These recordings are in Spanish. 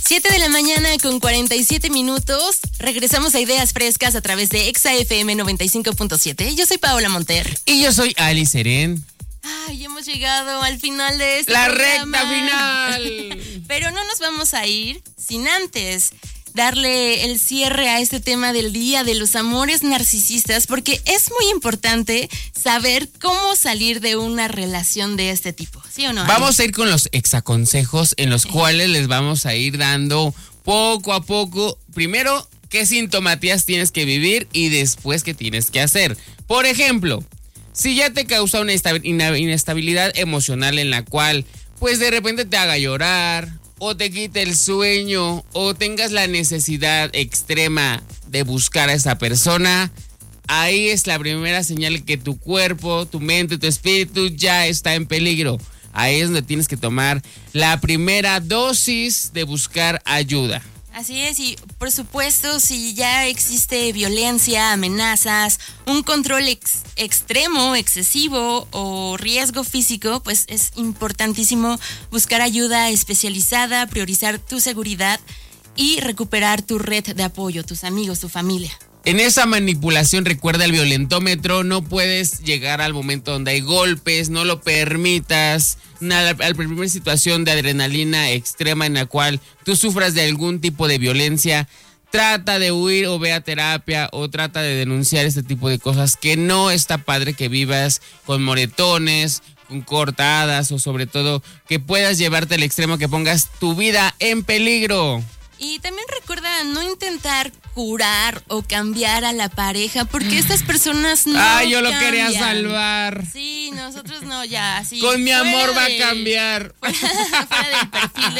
7 de la mañana con 47 minutos. Regresamos a Ideas Frescas a través de Exa FM 95.7. Yo soy Paola Monter. Y yo soy Ali Serén. Ay, hemos llegado al final de este programa. ¡La recta final! Pero no nos vamos a ir sin antes darle el cierre a este tema del día de los amores narcisistas, porque es muy importante saber cómo salir de una relación de este tipo, ¿sí o no? Vamos a ir con los exaconsejos en los cuales les vamos a ir dando poco a poco, primero, qué sintomatías tienes que vivir y después qué tienes que hacer. Por ejemplo, si ya te causa una inestabilidad emocional en la cual, pues de repente te haga llorar, o te quite el sueño, o tengas la necesidad extrema de buscar a esa persona, ahí es la primera señal que tu cuerpo, tu mente, tu espíritu ya está en peligro. Ahí es donde tienes que tomar la primera dosis de buscar ayuda. Así es, y por supuesto, si ya existe violencia, amenazas, un control extremo, excesivo o riesgo físico, pues es importantísimo buscar ayuda especializada, priorizar tu seguridad y recuperar tu red de apoyo, tus amigos, tu familia. En esa manipulación, recuerda el violentómetro, no puedes llegar al momento donde hay golpes, no lo permitas. A la primera situación de adrenalina extrema en la cual tú sufras de algún tipo de violencia, trata de huir o ve a terapia o trata de denunciar este tipo de cosas, que no está padre que vivas con moretones, con cortadas o sobre todo que puedas llevarte al extremo que pongas tu vida en peligro. Y también recuerda no intentar curar o cambiar a la pareja, porque estas personas no yo lo cambian. quería salvar. Sí, nosotros no, ya así. Con mi amor va a cambiar. Fuera del perfil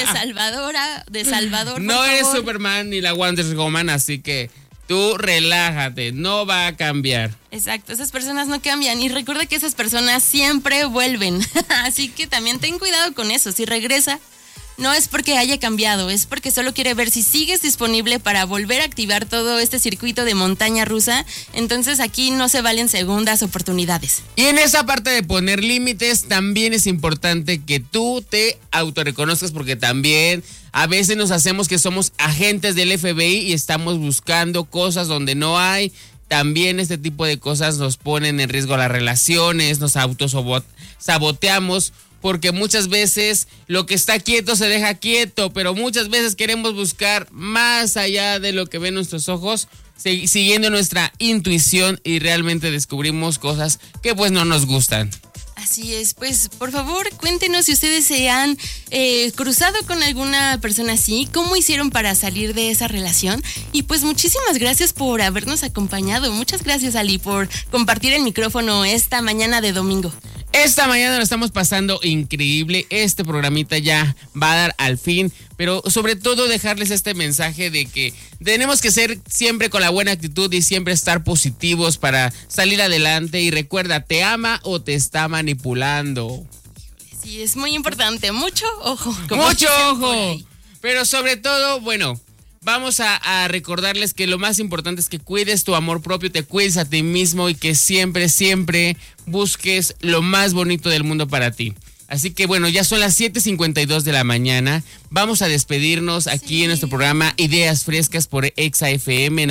de Salvador. No eres Superman ni la Wonder Woman, así que tú relájate, no va a cambiar. Exacto, esas personas no cambian. Y recuerda que esas personas siempre vuelven. Así que también ten cuidado con eso. Si regresa, no es porque haya cambiado, es porque solo quiere ver si sigues disponible para volver a activar todo este circuito de montaña rusa. Entonces aquí no se valen segundas oportunidades. Y en esa parte de poner límites también es importante que tú te autorreconozcas, porque también a veces nos hacemos que somos agentes del FBI y estamos buscando cosas donde no hay. También este tipo de cosas nos ponen en riesgo las relaciones, nos autosaboteamos. Porque muchas veces lo que está quieto se deja quieto, pero muchas veces queremos buscar más allá de lo que ven nuestros ojos, siguiendo nuestra intuición, y realmente descubrimos cosas que pues no nos gustan. Así es, pues por favor cuéntenos si ustedes se han cruzado con alguna persona así, cómo hicieron para salir de esa relación. Y pues muchísimas gracias por habernos acompañado. Muchas gracias, Ali, por compartir el micrófono esta mañana de domingo. Esta mañana lo estamos pasando increíble, este programita ya va a dar al fin, pero sobre todo dejarles este mensaje de que tenemos que ser siempre con la buena actitud y siempre estar positivos para salir adelante. Y recuerda, ¿te ama o te está manipulando? Sí, es muy importante, mucho ojo. Mucho ojo, pero sobre todo, bueno, vamos a recordarles que lo más importante es que cuides tu amor propio, te cuides a ti mismo y que siempre, siempre busques lo más bonito del mundo para ti. Así que bueno, ya son las 7:52 de la mañana. Vamos a despedirnos aquí en nuestro programa Ideas Frescas por Exa FM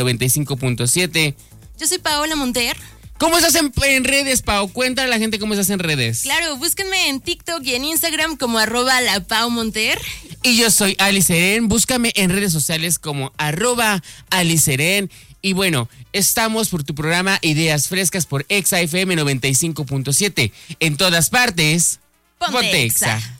95.7. Yo soy Paola Monter. ¿Cómo estás en redes, Pau? Cuéntale a la gente cómo estás en redes. Claro, búsquenme en TikTok y en Instagram como @lapaumonter. Y yo soy Ali Serén. Búscame en redes sociales como @Ali Serén. Y bueno, estamos por tu programa Ideas Frescas por Exa FM 95.7. En todas partes, ponte Exa.